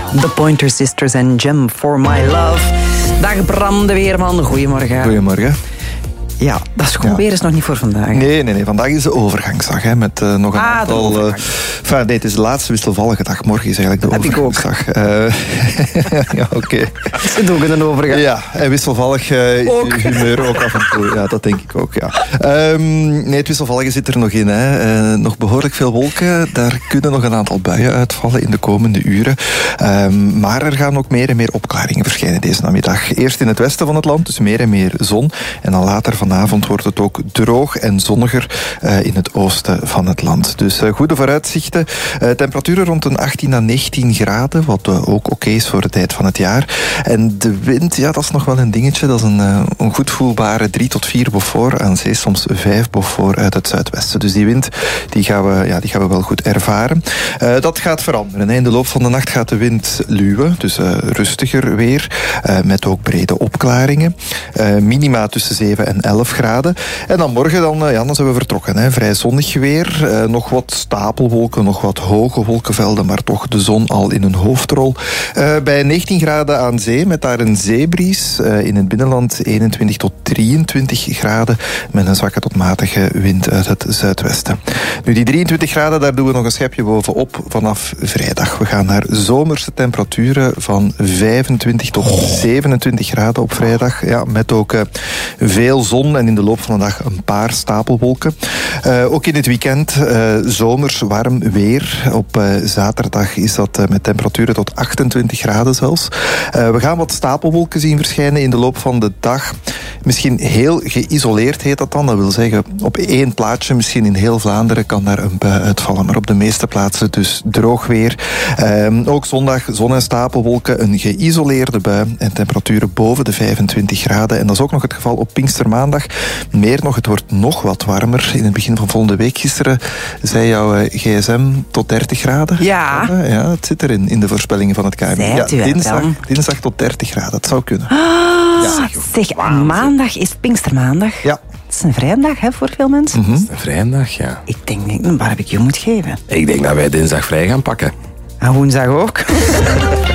The Pointer Sisters en Gem for My Love. Dag Bram de Weerman, goedemorgen. Goedemorgen. Ja, dat schoon weer is nog niet voor vandaag. Nee. Vandaag is de overgangsdag. Hè, met nog een aantal... het is de laatste wisselvallige dag. Morgen is eigenlijk de overgangsdag. Ja, oké. Is het ook een overgang? Ja, en wisselvallig humeur ook af en toe. Ja, dat denk ik ook, ja. Het wisselvallige zit er nog in. Hè. Nog behoorlijk veel wolken. Daar kunnen nog een aantal buien uitvallen in de komende uren. Maar er gaan ook meer en meer opklaringen verschijnen deze namiddag. Eerst in het westen van het land, dus meer en meer zon. En dan later vanavond wordt het ook droog en zonniger in het oosten van het land. Dus goede vooruitzichten. Temperaturen rond een 18 à 19 graden, wat ook oké is voor de tijd van het jaar. En de wind, ja, dat is nog wel een dingetje. Dat is een goed voelbare 3 tot 4 Beaufort, aan zee soms 5 Beaufort uit het zuidwesten. Dus die wind die gaan we wel goed ervaren. Dat gaat veranderen. In de loop van de nacht gaat de wind luwen, dus rustiger weer, met ook brede opklaringen. Minima tussen 7 en 11 graden. En dan morgen dan zijn we vertrokken. Hè. Vrij zonnig weer. Nog wat stapelwolken, nog wat hoge wolkenvelden, maar toch de zon al in een hoofdrol. Bij 19 graden aan zee, met daar een zeebries. In het binnenland 21 tot 23 graden, met een zwakke tot matige wind uit het zuidwesten. Nu, die 23 graden, daar doen we nog een schepje bovenop vanaf vrijdag. We gaan naar zomerse temperaturen van 25 tot 27 graden op vrijdag. Ja, met ook veel zon en in de loop van de dag een paar stapelwolken. Ook in het weekend zomers warm weer. Op zaterdag is dat met temperaturen tot 28 graden zelfs. We gaan wat stapelwolken zien verschijnen in de loop van de dag. Misschien heel geïsoleerd heet dat dan. Dat wil zeggen, op één plaatsje, misschien in heel Vlaanderen, kan daar een bui uitvallen. Maar op de meeste plaatsen dus droog weer. Ook zondag zon en stapelwolken, een geïsoleerde bui en temperaturen boven de 25 graden. En dat is ook nog het geval op Pinkstermaandag. Meer nog, het wordt nog wat warmer. In het begin van volgende week, gisteren, zei jouw gsm tot 30 graden. Ja. Ja, het zit erin in de voorspellingen van het KNMI. Ja, dinsdag tot 30 graden, dat zou kunnen. Zeg, maandag is Pinkstermaandag. Ja. Het is een vrije dag, hè, voor veel mensen. Het is een vrije dag, ja. Ik denk dat ik een barbecue moet geven. Ik denk dat wij dinsdag vrij gaan pakken. En woensdag ook.